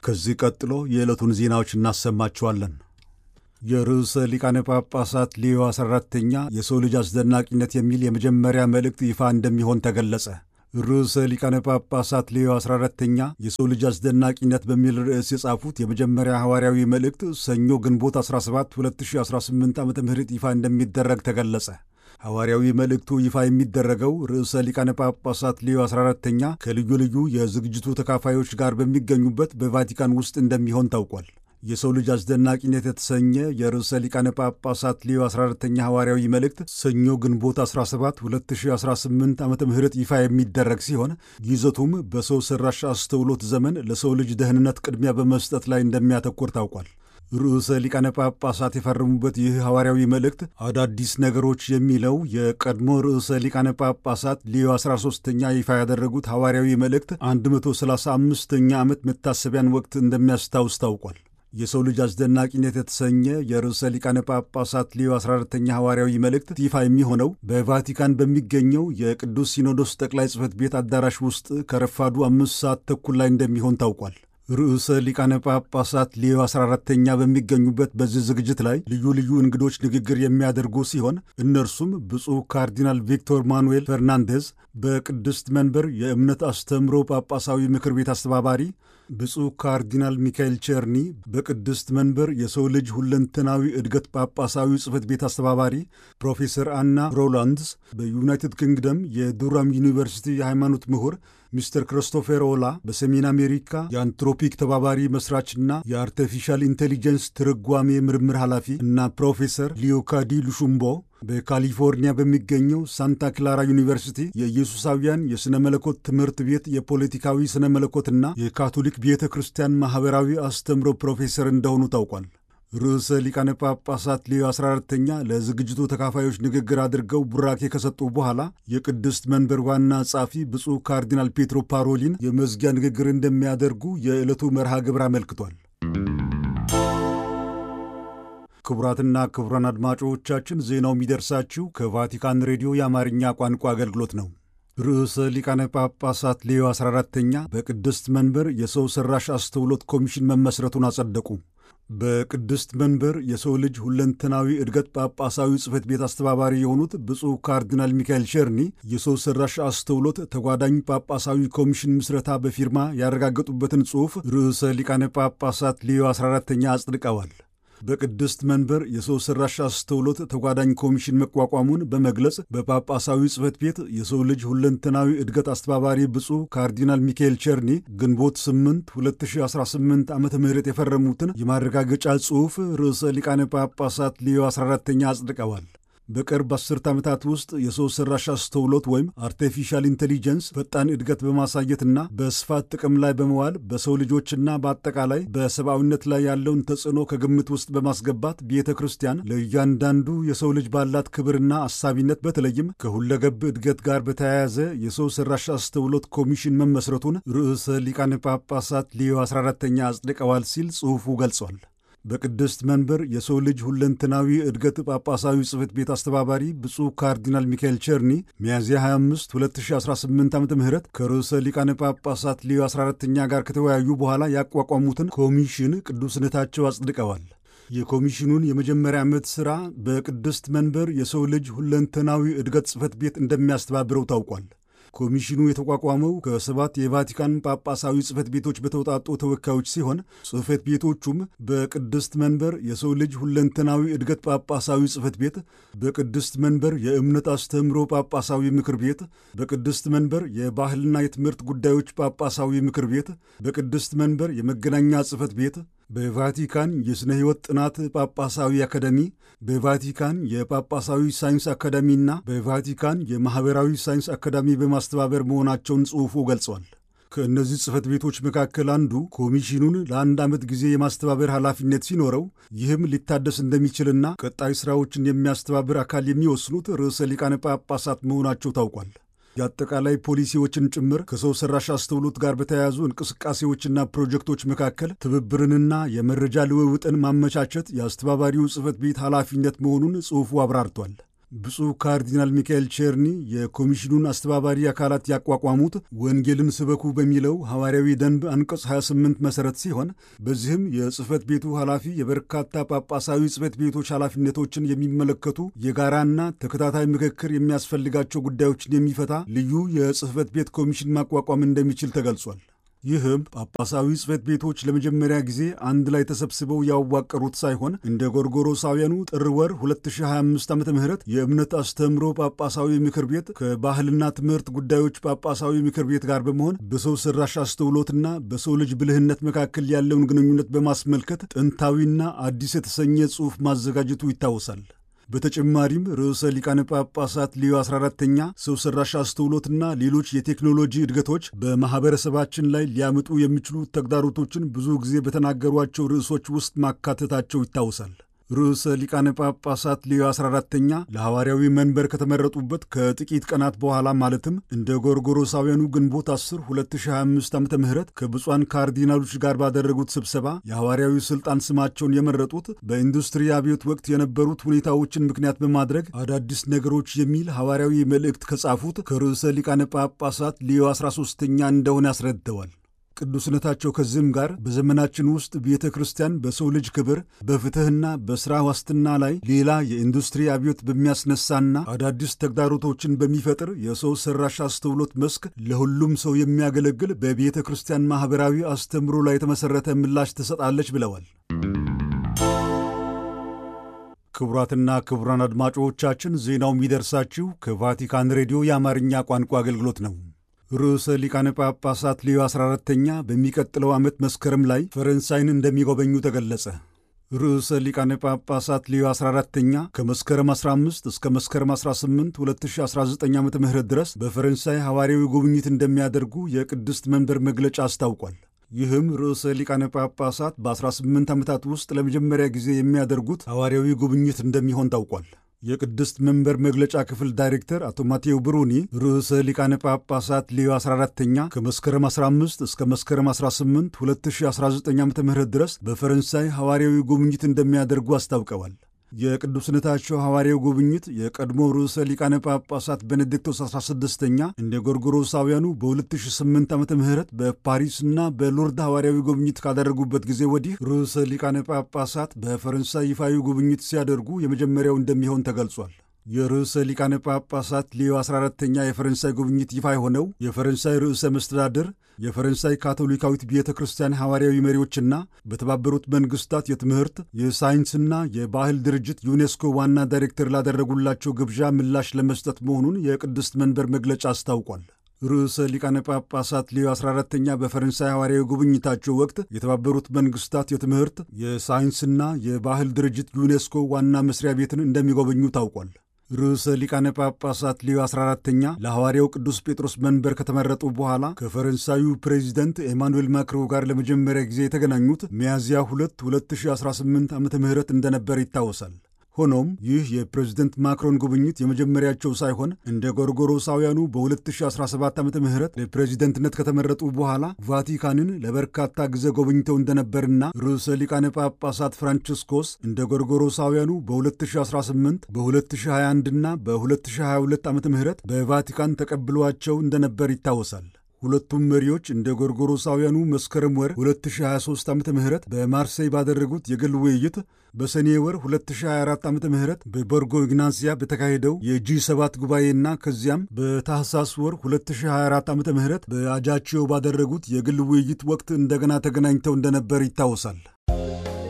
ከዚህ ቀጥሎ የዕለቱን ዜናዎች እናሰማችኋለን። የርዕሰ ሊቃነ ጳጳሳት ሌዮ 14ኛ የሰው ልጅ አስደናቂነት የሚል የመጀመሪያ መልእክት ይፋ እንደሚሆን ተገለጸ። ርዕሰ ሊቃነ ጳጳሳት ሌዮ 14ኛ የሰው ልጅ አስደናቂነት በሚል ርዕስ የጻፉት የመጀመሪያ ሐዋርያዊ መልእክት ሰኞ ግንቦት 17 2018 ዓ.ም ይፋ እንደሚደረግ ተገለጸ። ሐዋርያዊ መልእክቱ ይፋ የሚደረገው ርዕሰ ሊቃነ ጳጳሳት ሌዮ 14ኛ ከልዩ ልዩ የዝግጅቱ ተካፋዮች ጋር በሚገኙበት በቫቲካን ውስጥ እንደሚሆን ታውቋል። የሰው ልጅ አስደናቂነት የተሰኘ የርዕሰ ሊቃነ ጳጳሳት ሌዮ 14ኛ ሐዋርያዊ መልእክት ሰኞ ግንቦት 17 2018 ዓ.ም ይፋ የሚደረግ ሲሆን ይዘቱም በሰው ሠራሽ አስተውሎት ዘመን ለሰው ልጅ ደህንነት ቅድሚያ በመስጠት ላይ እንደሚያተኩር ታውቋል። ርዕሰ ሊቃነ ጳጳሳት የፈረሙበት ይህ ሐዋርያዊ መልእክት አዳዲስ ነገሮች የሚለው የቀድሞ ርዕሰ ሊቃነ ጳጳሳት ሌዮ 13ኛ ይፋ ያደረጉት ሐዋርያዊ መልእክት 135ኛ ዓመት መታሰቢያን ወቅት እንደሚያስታውስ ታውቋል። የሰው ልጅ አስደናቂነት የተሰኘ የርዕሰ ሊቃነ ጳጳሳት ሌዮ 14ኛ ሐዋርያዊ መልእክት ይፋ የሚሆነው በቫቲካን በሚገኘው የቅዱስ ሲኖዶስ ጠቅላይ ጽሕፈት ቤት አዳራሽ ውስጥ ከረፋዱ 5 ሰዓት ተኩል ላይ እንደሚሆን ታውቋል። ርዕሰ ሊቃነ ጳጳሳት ሌዮ 14ኛ በሚገኙበት በዚህ ዝግጅት ላይ ልዩ ልዩ እንግዶች ንግግር የሚያደርጉ ሲሆን እነርሱም ብፁዕ ካርዲናል ቪክቶር ማኑኤል ፈርናንዴዝ በቅድስት መንበር የእምነት አስተምሮ ጳጳሳዊ ምክር ቤት አስተባባሪ፣ ብፁዕ ካርዲናል ሚካኤል ቸርኒ በቅድስት መንበር የሰው ልጅ ሁለንተናዊ እድገት ጳጳሳዊ ጽሕፈት ቤት አስተባባሪ፣ ፕሮፌሰር አና ሮላንድስ በዩናይትድ ኪንግደም የዱራም ዩኒቨርሲቲ የሃይማኖት ምሁር፣ ሚስተር ክሪስቶፌር ኦላ በሰሜን አሜሪካ የአንትሮፒክ ተባባሪ መስራችና የአርቲፊሻል ኢንቴሊጀንስ ትርጓሜ ምርምር ኃላፊ እና ፕሮፌሰር ሊዮካዲ ሉሹምቦ በካሊፎርኒያ በሚገኘው ሳንታ ክላራ ዩኒቨርሲቲ የኢየሱሳውያን የሥነ መለኮት ትምህርት ቤት የፖለቲካዊ ሥነ መለኮትና የካቶሊክ ቤተ ክርስቲያን ማኅበራዊ አስተምሮ ፕሮፌሰር እንደሆኑ ታውቋል። ርዕሰ ሊቃነ ጳጳሳት ሌዮ 14ኛ ለዝግጅቱ ተካፋዮች ንግግር አድርገው ቡራኬ ከሰጡ በኋላ የቅድስት መንበር ዋና ጸሐፊ ብፁዕ ካርዲናል ፔትሮ ፓሮሊን የመዝጊያ ንግግር እንደሚያደርጉ የዕለቱ መርሃ ግብር አመልክቷል። ክቡራትና ክቡራን አድማጮቻችን ዜናው የሚደርሳችሁ ከቫቲካን ሬዲዮ የአማርኛ ቋንቋ አገልግሎት ነው። ርዕሰ ሊቃነ ጳጳሳት ሌዮ 14ኛ በቅድስት መንበር የሰው ሠራሽ አስተውሎት ኮሚሽን መመስረቱን አጸደቁ። በቅድስት መንበር የሰው ልጅ ሁለንተናዊ እድገት ጳጳሳዊ ጽሕፈት ቤት አስተባባሪ የሆኑት ብፁዕ ካርዲናል ሚካኤል ቸርኒ የሰው ሠራሽ አስተውሎት ተጓዳኝ ጳጳሳዊ ኮሚሽን ምስረታ በፊርማ ያረጋገጡበትን ጽሑፍ ርዕሰ ሊቃነ ጳጳሳት ሌዮ 14ኛ አጽድቀዋል። በቅድስት መንበር የሰው ሠራሽ አስተውሎት ተጓዳኝ ኮሚሽን መቋቋሙን በመግለጽ በጳጳሳዊ ጽሕፈት ቤት የሰው ልጅ ሁለንተናዊ እድገት አስተባባሪ ብፁዕ ካርዲናል ሚካኤል ቸርኒ ግንቦት 8 2018 ዓ.ም የፈረሙትን የማረጋገጫ ጽሑፍ ርዕሰ ሊቃነ ጳጳሳት ሌዮ 14ኛ አጽድቀዋል። በቅርብ 10 ዓመታት ውስጥ የሰው ሠራሽ አስተውሎት ወይም አርቲፊሻል ኢንቴሊጀንስ ፈጣን እድገት በማሳየትና በስፋት ጥቅም ላይ በመዋል በሰው ልጆችና በአጠቃላይ በሰብአዊነት ላይ ያለውን ተጽዕኖ ከግምት ውስጥ በማስገባት ቤተ ክርስቲያን ለእያንዳንዱ የሰው ልጅ ባላት ክብርና አሳቢነት በተለይም ከሁለገብ እድገት ጋር በተያያዘ የሰው ሠራሽ አስተውሎት ኮሚሽን መመስረቱን ርዕሰ ሊቃነ ጳጳሳት ሌዮ 14ኛ አጽድቀዋል ሲል ጽሑፉ ገልጿል። በቅድስት መንበር የሰው ልጅ ሁለንተናዊ እድገት ጳጳሳዊ ጽሕፈት ቤት አስተባባሪ ብፁዕ ካርዲናል ሚካኤል ቸርኒ ሚያዝያ 25 2018 ዓ.ም ከርዕሰ ሊቃነ ጳጳሳት ሌዮ 14ኛ ጋር ከተወያዩ በኋላ ያቋቋሙትን ኮሚሽን ቅዱስነታቸው አጽድቀዋል። የኮሚሽኑን የመጀመሪያ ዓመት ሥራ በቅድስት መንበር የሰው ልጅ ሁለንተናዊ እድገት ጽሕፈት ቤት እንደሚያስተባብረው ታውቋል። ኮሚሽኑ የተቋቋመው ከ7 የቫቲካን ጳጳሳዊ ጽሕፈት ቤቶች በተውጣጡ ተወካዮች ሲሆን ጽሕፈት ቤቶቹም በቅድስት መንበር የሰው ልጅ ሁለንተናዊ እድገት ጳጳሳዊ ጽሕፈት ቤት፣ በቅድስት መንበር የእምነት አስተምሮ ጳጳሳዊ ምክር ቤት፣ በቅድስት መንበር የባህልና የትምህርት ጉዳዮች ጳጳሳዊ ምክር ቤት፣ በቅድስት መንበር የመገናኛ ጽሕፈት ቤት፣ በቫቲካን የሥነ ሕይወት ጥናት ጳጳሳዊ አካዳሚ፣ በቫቲካን የጳጳሳዊ ሳይንስ አካዳሚና በቫቲካን የማኅበራዊ ሳይንስ አካዳሚ በማስተባበር መሆናቸውን ጽሑፉ ገልጿል። ከእነዚህ ጽሕፈት ቤቶች መካከል አንዱ ኮሚሽኑን ለ1 ዓመት ጊዜ የማስተባበር ኃላፊነት ሲኖረው ይህም ሊታደስ እንደሚችልና ቀጣይ ሥራዎችን የሚያስተባብር አካል የሚወስኑት ርዕሰ ሊቃነ ጳጳሳት መሆናቸው ታውቋል። የአጠቃላይ ፖሊሲዎችን ጭምር ከሰው ሠራሽ አስተውሎት ጋር በተያያዙ እንቅስቃሴዎችና ፕሮጀክቶች መካከል ትብብርንና የመረጃ ልውውጥን ማመቻቸት የአስተባባሪው ጽሕፈት ቤት ኃላፊነት መሆኑን ጽሑፉ አብራርቷል። ብፁዕ ካርዲናል ሚካኤል ቼርኒ የኮሚሽኑን አስተባባሪ አካላት ያቋቋሙት ወንጌልን ስበኩ በሚለው ሐዋርያዊ ደንብ አንቀጽ 28 መሠረት ሲሆን በዚህም የጽሕፈት ቤቱ ኃላፊ የበርካታ ጳጳሳዊ ጽሕፈት ቤቶች ኃላፊነቶችን የሚመለከቱ የጋራና ተከታታይ ምክክር የሚያስፈልጋቸው ጉዳዮችን የሚፈታ ልዩ የጽሕፈት ቤት ኮሚሽን ማቋቋም እንደሚችል ተገልጿል። ይህም ጳጳሳዊ ጽሕፈት ቤቶች ለመጀመሪያ ጊዜ አንድ ላይ ተሰብስበው ያዋቀሩት ሳይሆን እንደ ጎርጎሮሳውያኑ ጥር ወር 2025 ዓ.ም የእምነት አስተምሮ ጳጳሳዊ ምክር ቤት ከባህልና ትምህርት ጉዳዮች ጳጳሳዊ ምክር ቤት ጋር በመሆን በሰው ሰራሽ አስተውሎትና በሰው ልጅ ብልህነት መካከል ያለውን ግንኙነት በማስመልከት ጥንታዊና አዲስ የተሰኘ ጽሑፍ ማዘጋጀቱ ይታወሳል። በተጨማሪም ርዕሰ ሊቃነ ጳጳሳት ሌዮ 14ኛ ሰው ሰራሽ አስተውሎትና ሌሎች የቴክኖሎጂ እድገቶች በማኅበረሰባችን ላይ ሊያመጡ የሚችሉ ተግዳሮቶችን ብዙ ጊዜ በተናገሯቸው ርዕሶች ውስጥ ማካተታቸው ይታወሳል። ርዕሰ ሊቃነ ጳጳሳት ሌዮ 14ኛ ለሐዋርያዊ መንበር ከተመረጡበት ከጥቂት ቀናት በኋላ ማለትም እንደ ጎርጎሮሳውያኑ ግንቦት 10 2025 ዓ.ም ከብፁዓን ካርዲናሎች ጋር ባደረጉት ስብሰባ የሐዋርያዊ ሥልጣን ስማቸውን የመረጡት በኢንዱስትሪ አብዮት ወቅት የነበሩት ሁኔታዎችን ምክንያት በማድረግ አዳዲስ ነገሮች የሚል ሐዋርያዊ መልእክት ከጻፉት ከርዕሰ ሊቃነ ጳጳሳት ሌዮ 13ኛ እንደሆነ አስረድተዋል። ቅዱስነታቸው ከዚህም ጋር በዘመናችን ውስጥ ቤተ ክርስቲያን በሰው ልጅ ክብር፣ በፍትሕና በሥራ ዋስትና ላይ ሌላ የኢንዱስትሪ አብዮት በሚያስነሳና አዳዲስ ተግዳሮቶችን በሚፈጥር የሰው ሠራሽ አስተውሎት መስክ ለሁሉም ሰው የሚያገለግል በቤተ ክርስቲያን ማኅበራዊ አስተምሮ ላይ የተመሠረተ ምላሽ ትሰጣለች ብለዋል። ክቡራትና ክቡራን አድማጮቻችን ዜናው የሚደርሳችሁ ከቫቲካን ሬዲዮ የአማርኛ ቋንቋ አገልግሎት ነው። ርዕሰ ሊቃነ ጳጳሳት ሌዮ 14ኛ በሚቀጥለው ዓመት መስከረም ላይ ፈረንሳይን እንደሚጎበኙ ተገለጸ። ርዕሰ ሊቃነ ጳጳሳት ሌዮ 14ኛ ከመስከረም 15 እስከ መስከረም 18 2019 ዓ.ም ድረስ በፈረንሳይ ሐዋርያዊ ጉብኝት እንደሚያደርጉ የቅድስት መንበር መግለጫ አስታውቋል። ይህም ርዕሰ ሊቃነ ጳጳሳት በ18 ዓመታት ውስጥ ለመጀመሪያ ጊዜ የሚያደርጉት ሐዋርያዊ ጉብኝት እንደሚሆን ታውቋል። የቅድስት መንበር መግለጫ ክፍል ዳይሬክተር አቶ ማቴዎ ብሩኒ ርዕሰ ሊቃነ ጳጳሳት ሌዮ 14ኛ ከመስከረም 15 እስከ መስከረም 18 2019 ዓ.ም ድረስ በፈረንሳይ ሐዋርያዊ ጉብኝት እንደሚያደርጉ አስታውቀዋል። የቅዱስነታቸው ሐዋርያው ጉብኝት የቀድሞ ርዕሰ ሊቃነ ጳጳሳት ቤኔዲክቶስ 16ኛ እንደ ጎርጎሮሳውያኑ በ2008 ዓ.ም በፓሪስና በሎርድ ሐዋርያዊ ጉብኝት ካደረጉበት ጊዜ ወዲህ ርዕሰ ሊቃነ ጳጳሳት በፈረንሳይ ይፋዊ ጉብኝት ሲያደርጉ የመጀመሪያው እንደሚሆን ተገልጿል። የርዕሰ ሊቃነ ጳጳሳት ሌዮ 14ኛ የፈረንሳይ ጉብኝት ይፋ የሆነው የፈረንሳይ ርዕሰ መስተዳድር የፈረንሳይ ካቶሊካዊት ቤተ ክርስቲያን ሐዋርያዊ መሪዎችና በተባበሩት መንግሥታት የትምህርት የሳይንስና የባህል ድርጅት ዩኔስኮ ዋና ዳይሬክተር ላደረጉላቸው ግብዣ ምላሽ ለመስጠት መሆኑን የቅድስት መንበር መግለጫ አስታውቋል። ርዕሰ ሊቃነ ጳጳሳት ሌዮ 14ኛ በፈረንሳይ ሐዋርያዊ ጉብኝታቸው ወቅት የተባበሩት መንግሥታት የትምህርት የሳይንስና የባህል ድርጅት ዩኔስኮ ዋና መስሪያ ቤትን እንደሚጎበኙ ታውቋል። ርዕሰ ሊቃነ ጳጳሳት ሌዮ 14ኛ ለሐዋርያው ቅዱስ ጴጥሮስ መንበር ከተመረጡ በኋላ ከፈረንሳዩ ፕሬዚደንት ኤማኑኤል ማክሮ ጋር ለመጀመሪያ ጊዜ የተገናኙት ሚያዝያ 2 2018 ዓ.ም እንደነበር ይታወሳል። ሆኖም ይህ የፕሬዝደንት ማክሮን ጉብኝት የመጀመሪያቸው ሳይሆን እንደ ጎርጎሮሳውያኑ በ2017 ዓ.ም ለፕሬዚደንትነት ከተመረጡ በኋላ ቫቲካንን ለበርካታ ጊዜ ጎብኝተው እንደነበርና ርዕሰ ሊቃነ ጳጳሳት ፍራንቺስኮስ እንደ ጎርጎሮሳውያኑ በ2018 በ2021 እና በ2022 ዓ.ም በቫቲካን ተቀብሏቸው እንደነበር ይታወሳል። ሁለቱም መሪዎች እንደ ጎርጎሮሳውያኑ መስከረም ወር 2023 ዓ.ም በማርሴይ ባደረጉት የግል ውይይት በሰኔ ወር 2024 ዓ.ም በቦርጎ ኢግናሲያ በተካሄደው የጂ7 ጉባኤና ከዚያም በታህሳስ ወር 2024 ዓ.ም በአጃቺዮ ባደረጉት የግል ውይይት ወቅት እንደገና ተገናኝተው እንደነበር ይታወሳል።